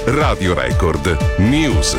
Radio Record News.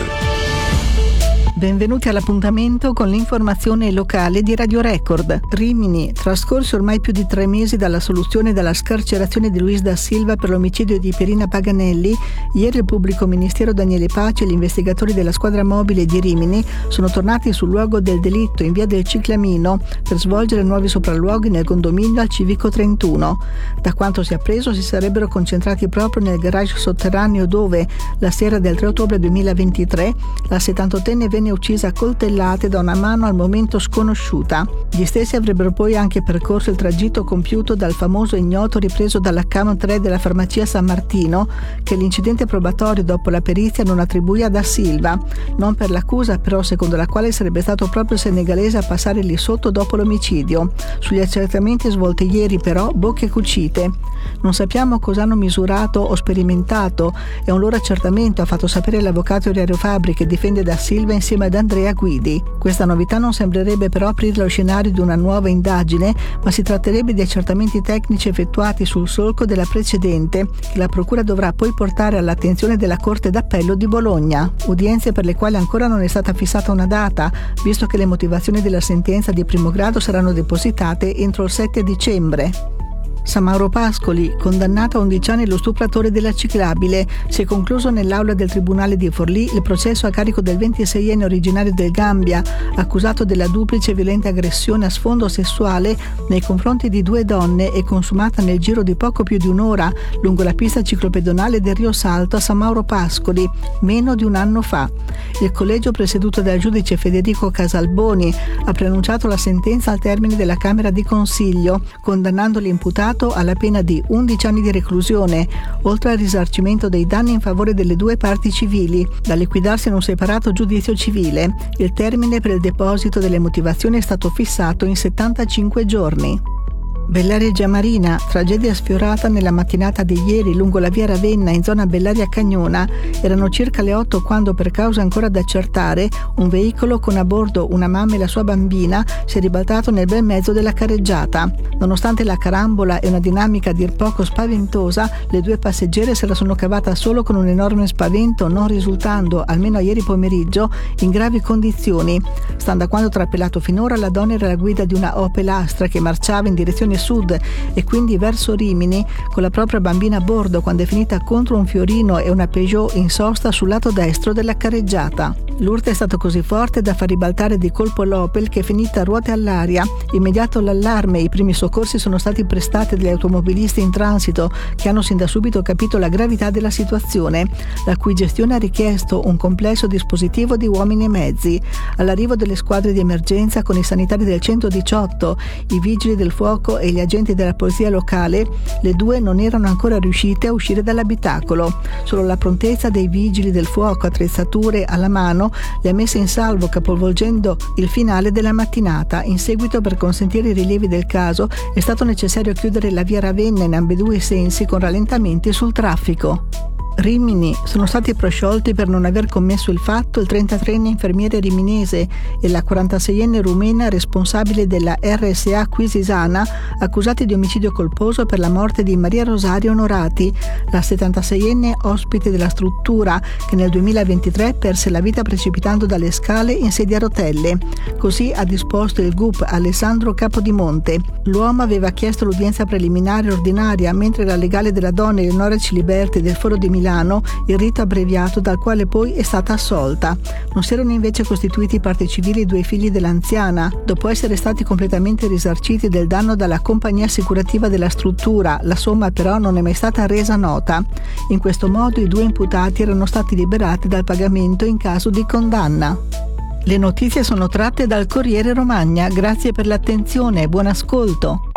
Benvenuti all'appuntamento con l'informazione locale di Radio Record. Rimini, trascorsi ormai più di 3 mesi dalla soluzione della scarcerazione di Luis da Silva per l'omicidio di Pierina Paganelli, ieri il pubblico ministero Daniele Paci e gli investigatori della squadra mobile di Rimini sono tornati sul luogo del delitto in via del Ciclamino per svolgere nuovi sopralluoghi nel condominio al Civico 31. Da quanto si è appreso si sarebbero concentrati proprio nel garage sotterraneo dove, la sera del 3 ottobre 2023, la 78enne venne uccisa a coltellate da una mano al momento sconosciuta. Gli stessi avrebbero poi anche percorso il tragitto compiuto dal famoso ignoto ripreso dalla Cam 3 della farmacia San Martino, che l'incidente probatorio dopo la perizia non attribuì a Da Silva, non per l'accusa però secondo la quale sarebbe stato proprio il senegalese a passare lì sotto dopo l'omicidio. Sugli accertamenti svolti ieri però bocche cucite. Non sappiamo cosa hanno misurato o sperimentato, è un loro accertamento, ha fatto sapere l'avvocato Ilario Fabri che difende Da Silva insieme ad Andrea Guidi. Questa novità non sembrerebbe però aprire lo scenario di una nuova indagine, ma si tratterebbe di accertamenti tecnici effettuati sul solco della precedente, che la procura dovrà poi portare all'attenzione della Corte d'Appello di Bologna. Udienze per le quali ancora non è stata fissata una data, visto che le motivazioni della sentenza di primo grado saranno depositate entro il 7 dicembre. San Mauro Pascoli, condannato a 11 anni lo stupratore della ciclabile. Si è concluso nell'aula del Tribunale di Forlì il processo a carico del 26enne originario del Gambia, accusato della duplice violenta aggressione a sfondo sessuale nei confronti di 2 donne e consumata nel giro di poco più di un'ora lungo la pista ciclopedonale del Rio Salto a San Mauro Pascoli, meno di un anno fa. Il collegio presieduto dal giudice Federico Casalboni ha pronunciato la sentenza al termine della Camera di Consiglio, condannando l'imputato alla pena di 11 anni di reclusione, oltre al risarcimento dei danni in favore delle 2 parti civili, da liquidarsi in un separato giudizio civile. Il termine per il deposito delle motivazioni è stato fissato in 75 giorni. Bellaria Giamarina, tragedia sfiorata nella mattinata di ieri lungo la via Ravenna in zona Bellaria Cagnona. Erano circa le 8 quando, per cause ancora da accertare, un veicolo con a bordo una mamma e la sua bambina si è ribaltato nel bel mezzo della carreggiata. Nonostante la carambola e una dinamica a dir poco spaventosa, le 2 passeggere se la sono cavata solo con un enorme spavento, non risultando, almeno ieri pomeriggio, in gravi condizioni. Stando a quanto trapelato finora, la donna era alla guida di una Opel Astra che marciava in direzione sud e quindi verso Rimini con la propria bambina a bordo quando è finita contro un fiorino e una Peugeot in sosta sul lato destro della carreggiata. L'urto è stato così forte da far ribaltare di colpo l'Opel che è finita a ruote all'aria. Immediato l'allarme, i primi soccorsi sono stati prestati dagli automobilisti in transito che hanno sin da subito capito la gravità della situazione, la cui gestione ha richiesto un complesso dispositivo di uomini e mezzi. All'arrivo delle squadre di emergenza con i sanitari del 118, i vigili del fuoco e gli agenti della polizia locale, le 2 non erano ancora riuscite a uscire dall'abitacolo. Solo la prontezza dei vigili del fuoco, attrezzature alla mano, le ha messe in salvo capovolgendo il finale della mattinata. In seguito, per consentire i rilievi del caso, è stato necessario chiudere la via Ravenna in ambedue i sensi con rallentamenti sul traffico. Rimini, sono stati prosciolti per non aver commesso il fatto il 33enne infermiere riminese e la 46enne rumena responsabile della RSA Quisisana, accusati di omicidio colposo per la morte di Maria Rosaria Onorati, la 76enne ospite della struttura che nel 2023 perse la vita precipitando dalle scale in sedia a rotelle. Così ha disposto il GUP Alessandro Capodimonte. L'uomo aveva chiesto l'udienza preliminare ordinaria, mentre la legale della donna Eleonora Ciliberti del Foro di Milano il rito abbreviato dal quale poi è stata assolta. Non si erano invece costituiti parte civili i 2 figli dell'anziana, dopo essere stati completamente risarciti del danno dalla compagnia assicurativa della struttura. La somma però non è mai stata resa nota. In questo modo i 2 imputati erano stati liberati dal pagamento in caso di condanna. Le notizie sono tratte dal Corriere Romagna. Grazie per l'attenzione e buon ascolto.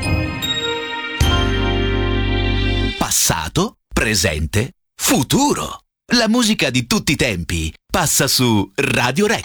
Passato, presente, futuro. La musica di tutti i tempi passa su Radio Record.